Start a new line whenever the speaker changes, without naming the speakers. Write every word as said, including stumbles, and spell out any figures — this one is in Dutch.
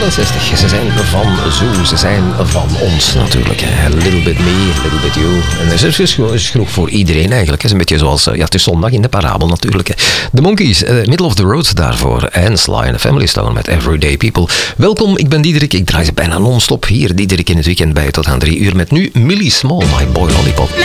zestig. Ze zijn van zo, ze zijn van ons natuurlijk. A little bit me, a little bit you. En dat is is genoeg voor iedereen eigenlijk. Het is een beetje zoals, ja, het is zondag in de parabel natuurlijk. The Monkees, uh, Middle of the Road daarvoor. En Sly and the Family Stone met Everyday People. Welkom, ik ben Diederik. Ik draai ze bijna non-stop hier. Diederik in het weekend bij tot aan drie uur met nu Millie Small, My Boy Lollipop.